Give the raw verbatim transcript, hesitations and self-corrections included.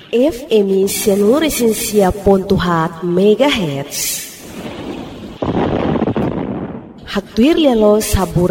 F M Seluruh Pontuhat Megahertz. Haktuir lelo sabur